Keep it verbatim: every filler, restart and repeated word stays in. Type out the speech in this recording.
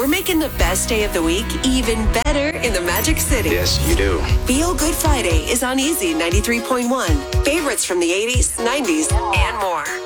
we're making the best day of the week even better in the Magic City. Yes, you do. Feel Good Friday is on Easy ninety-three point one. Favorites from the eighties, nineties, and more.